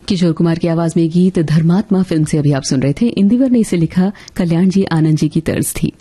किशोर कुमार की आवाज में गीत धर्मात्मा फिल्म से अभी आप सुन रहे थे। इंदिवर ने इसे लिखा कल्याण जी आनंद जी की तर्ज थी।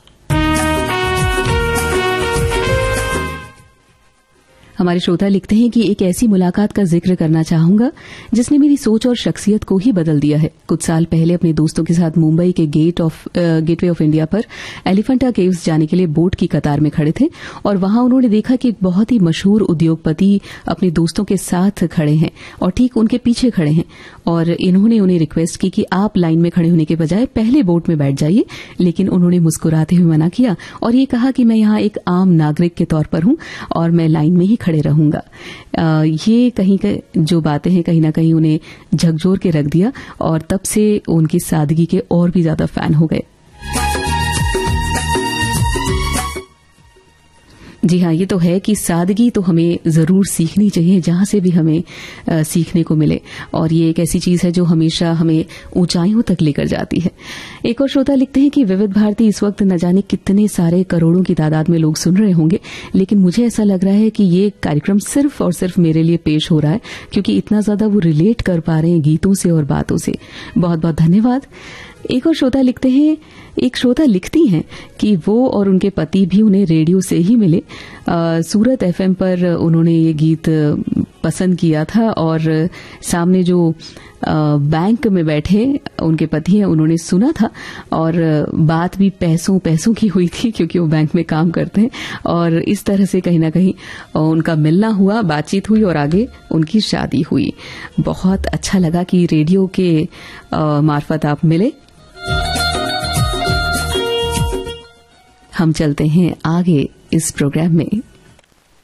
हमारे श्रोता लिखते हैं कि एक ऐसी मुलाकात का जिक्र करना चाहूंगा जिसने मेरी सोच और शख्सियत को ही बदल दिया है। कुछ साल पहले अपने दोस्तों के साथ मुंबई के गेटवे ऑफ इंडिया पर एलिफेंटा केव्स जाने के लिए बोट की कतार में खड़े थे और वहां उन्होंने देखा कि एक बहुत ही मशहूर उद्योगपति अपने दोस्तों के साथ खड़े हैं और ठीक उनके पीछे खड़े हैं और इन्होंने उन्हें रिक्वेस्ट की कि आप लाइन में खड़े होने के बजाय पहले बोट में बैठ जाइए, लेकिन उन्होंने मुस्कुराते हुए मना किया और ये कहा कि मैं यहाँ एक आम नागरिक के तौर पर हूं और मैं लाइन में ही खड़े रहूंगा। ये कहीं जो बातें हैं कहीं ना कहीं उन्हें झकझोर के रख दिया और तब से उनकी सादगी के और भी ज्यादा फैन हो गए। जी हाँ, ये तो है कि सादगी तो हमें जरूर सीखनी चाहिए, जहां से भी हमें सीखने को मिले, और ये एक ऐसी चीज है जो हमेशा हमें ऊंचाइयों तक लेकर जाती है। एक और श्रोता लिखते हैं कि विविध भारती इस वक्त न जाने कितने सारे करोड़ों की तादाद में लोग सुन रहे होंगे, लेकिन मुझे ऐसा लग रहा है कि ये कार्यक्रम सिर्फ और सिर्फ मेरे लिए पेश हो रहा है, क्योंकि इतना ज्यादा वो रिलेट कर पा रहे हैं गीतों से और बातों से। बहुत बहुत धन्यवाद। एक और श्रोता लिखते हैं, एक श्रोता लिखती हैं कि वो और उनके पति भी उन्हें रेडियो से ही मिले। सूरत एफएम पर उन्होंने ये गीत पसंद किया था और सामने जो बैंक में बैठे उनके पति हैं उन्होंने सुना था और बात भी पैसों की हुई थी, क्योंकि वो बैंक में काम करते हैं, और इस तरह से कहीं ना कहीं उनका मिलना हुआ, बातचीत हुई और आगे उनकी शादी हुई। बहुत अच्छा लगा कि रेडियो के मार्फत आप मिले। हम चलते हैं आगे इस प्रोग्राम में।